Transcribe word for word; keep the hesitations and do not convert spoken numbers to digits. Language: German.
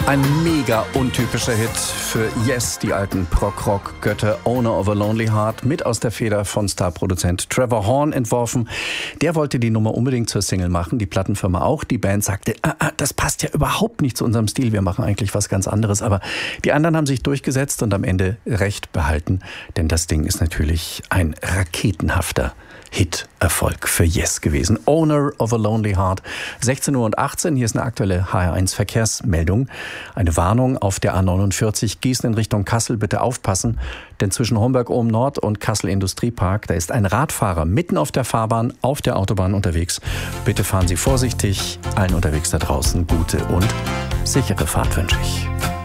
Ein mega untypischer Hit für Yes, die alten Prog-Rock-Götter. Owner of a Lonely Heart, mit aus der Feder von Starproduzent Trevor Horn entworfen. Der wollte die Nummer unbedingt zur Single machen, die Plattenfirma auch. Die Band sagte, ah, ah, das passt ja überhaupt nicht zu unserem Stil, wir machen eigentlich was ganz anderes. Aber die anderen haben sich durchgesetzt und am Ende Recht behalten, denn das Ding ist natürlich ein raketenhafter Hit-Erfolg für Yes gewesen. Owner of a Lonely Heart. sechzehn Uhr achtzehn, hier ist eine aktuelle H R eins Verkehrsmeldung. Eine Warnung auf der A neunundvierzig Gießen in Richtung Kassel. Bitte aufpassen, denn zwischen Homberg-Ohm Nord und Kassel Industriepark, da ist ein Radfahrer mitten auf der Fahrbahn auf der Autobahn unterwegs. Bitte fahren Sie vorsichtig. Allen unterwegs da draußen gute und sichere Fahrt wünsche ich.